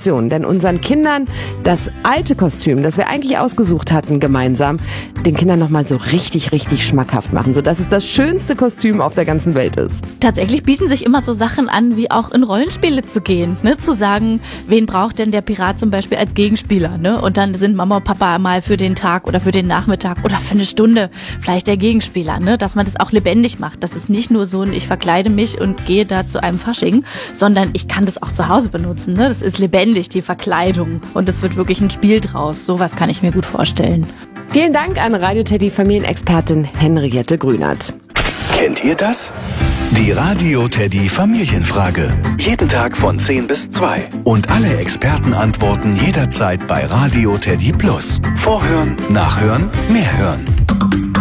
Tradition, denn unseren Kindern das alte Kostüm, das wir eigentlich ausgesucht hatten gemeinsam, den Kindern nochmal so richtig, richtig schmackhaft machen, sodass es das schönste Kostüm auf der ganzen Welt ist. Tatsächlich bieten sich immer so Sachen an, wie auch in Rollenspiele zu gehen, ne? Zu sagen, wen braucht denn der Pirat zum Beispiel als Gegenspieler, ne? Und dann sind Mama und Papa mal für den Tag oder für den Nachmittag oder für eine Stunde vielleicht der Gegenspieler, ne? Dass man das auch lebendig macht. Das ist nicht nur so ein, ich verkleide mich und gehe da zu einem Fasching, sondern ich kann das auch zu Hause benutzen, ne? Das ist lebendig, die Verkleidung. Und es wird wirklich ein Spiel draus. Sowas kann ich mir gut vorstellen. Vielen Dank an Radio Teddy Familienexpertin Henriette Grünert. Kennt ihr das? Die Radio Teddy Familienfrage. Jeden Tag von 10 bis 2. Und alle Experten antworten jederzeit bei Radio Teddy Plus. Vorhören, nachhören, mehr hören.